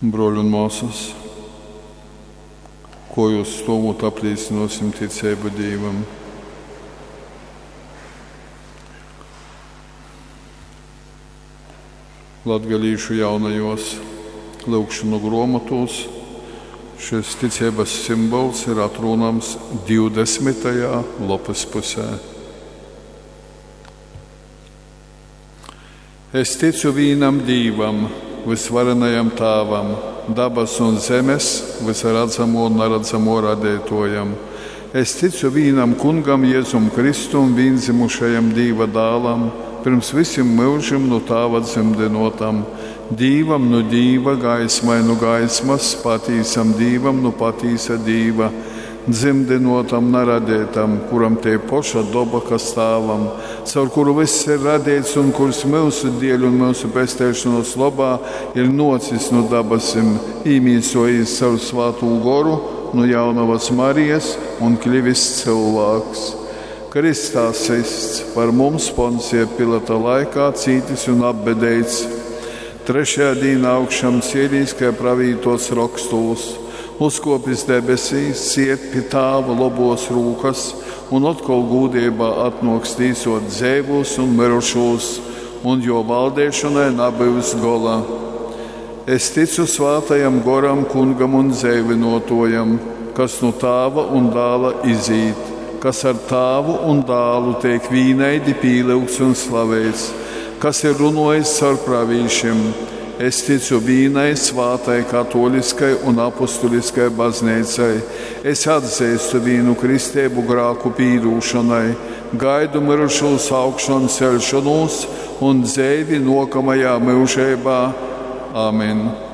Broļi un māsas, ko jūs stāvot apliecinosim ticību Dievam. Latgalīšu jaunajos lūgšanu grāmatos šis ticības simbols ir atrunāms 20. lapas pusē. Es ticu vienam Dievam, visvarenajam Tēvam, dabas un zemes, visredzamo un neredzamo radītojam. Es ticu vienam Kungam Jēzum Kristum, vienzimušajam Dieva dēlam, pirms visiem mūžiem no Tēva dzemdinotam, Dievam no Dieva, gaismai no gaismas, patīsam Dievam no patīsa Dieva, dzemdinotam, neradētam, kuram te poša doba kas Tēvam, caur kuru viss ir radīts un kurš mūsu dēļ un mūsu pestēšanos labā ir nocis no dabasim, īmīsojis savu svātu goru no jaunavas Marijas un kļuvis cilvēks. Kristā sists par mums Poncija Pilata laikā cītis un apbedēts. Trešajā dienā augšām cielīs, kā pravītos rakstos, uzkopis debesīs, ciet pie Tēva labos rūkas un atkal gūdībā atnokstīsot dzēvus un mirušos, un jo valdēšanai nabivs gola. Es ticu svātajam goram Kungam un dzēvinotojam, kas no Tēva un Dēla izīt, kas ar Tēvu un Dēlu tiek vīnaidi pīlūgts un slavēts, kas ir runājis ar pravīšiem. Es ticu vienai svātai katoliskai un apostoliskai baznīcai. Es atzīstu vienu kristību grāku pīdūšanai, gaidu mirušos augšanu celšanos un dzēvi nokamajā mūžībā. Amen.